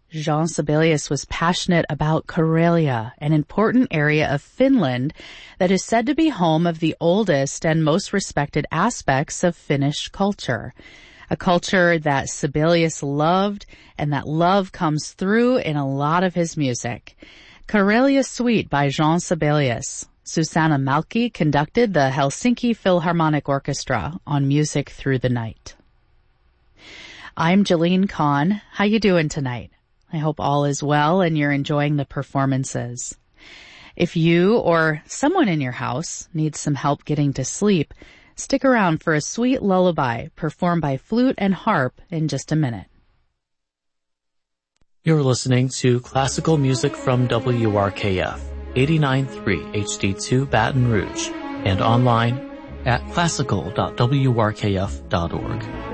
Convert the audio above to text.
Jean Sibelius was passionate about Karelia, an important area of Finland that is said to be home of the oldest and most respected aspects of Finnish culture. A culture that Sibelius loved, and that love comes through in a lot of his music. Karelia Suite by Jean Sibelius. Susanna Malki conducted the Helsinki Philharmonic Orchestra on Music Through the Night. I'm Jeline Kahn. How you doing tonight? I hope all is well and you're enjoying the performances. If you or someone in your house needs some help getting to sleep, stick around for a sweet lullaby performed by flute and harp in just a minute. You're listening to classical music from WRKF 89.3 HD2 Baton Rouge and online at classical.wrkf.org.